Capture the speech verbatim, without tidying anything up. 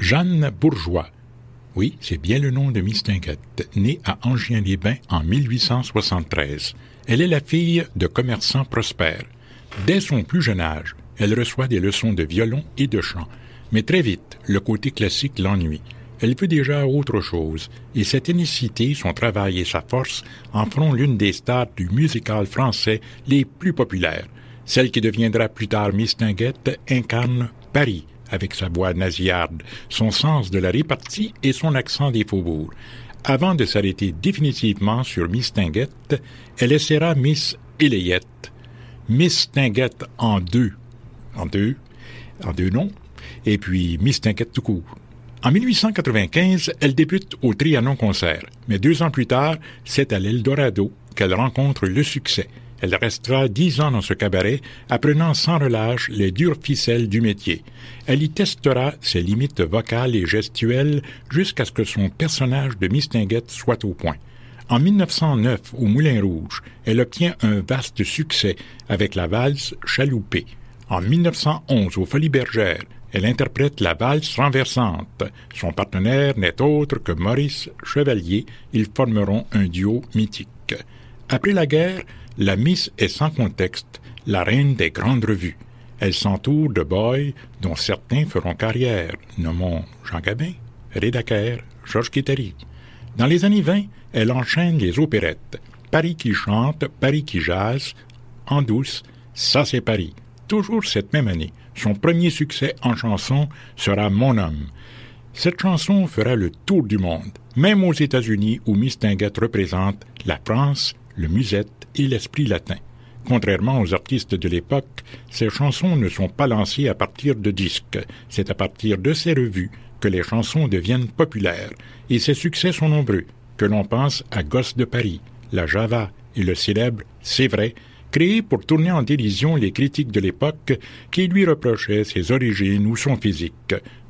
Jeanne Bourgeois. Oui, c'est bien le nom de Mistinguett, née à Angien-les-Bains en mille huit cent soixante-treize. Elle est la fille de commerçants prospères. Dès son plus jeune âge, elle reçoit des leçons de violon et de chant. Mais très vite, le côté classique l'ennuie. Elle veut déjà autre chose, et cette unicité, son travail et sa force en feront l'une des stars du musical français les plus populaires. Celle qui deviendra plus tard Mistinguett incarne Paris, avec sa voix nasillarde, son sens de la répartie et son accent des faubourgs. Avant de s'arrêter définitivement sur Mistinguett, elle essaiera Miss Élayette. Mistinguett en deux, en deux, en deux noms, et puis Mistinguett tout court. En mille huit cent quatre-vingt-quinze, elle débute au Trianon Concert, mais deux ans plus tard, c'est à l'Eldorado qu'elle rencontre le succès. Elle restera dix ans dans ce cabaret, apprenant sans relâche les dures ficelles du métier. Elle y testera ses limites vocales et gestuelles jusqu'à ce que son personnage de Mistinguett soit au point. En mille neuf cent neuf, au Moulin Rouge, elle obtient un vaste succès avec la valse Chaloupée. En mille neuf cent onze, aux Folies Bergères, elle interprète la valse renversante. Son partenaire n'est autre que Maurice Chevalier. Ils formeront un duo mythique. Après la guerre, la Miss est sans contexte, la reine des grandes revues. Elle s'entoure de boys dont certains feront carrière, nommons Jean Gabin, Reda Kerr, Georges Guittary. Dans les années vingt, elle enchaîne les opérettes. Paris qui chante, Paris qui jase, En douce, ça c'est Paris. Toujours cette même année, son premier succès en chanson sera Mon homme. Cette chanson fera le tour du monde, même aux États-Unis où Mistinguett représente la France, le musette et l'esprit latin. Contrairement aux artistes de l'époque, ces chansons ne sont pas lancées à partir de disques. C'est à partir de ces revues que les chansons deviennent populaires. Et ses succès sont nombreux, que l'on pense à Gosse de Paris, La Java et le célèbre C'est vrai, créé pour tourner en dérision les critiques de l'époque qui lui reprochaient ses origines ou son physique.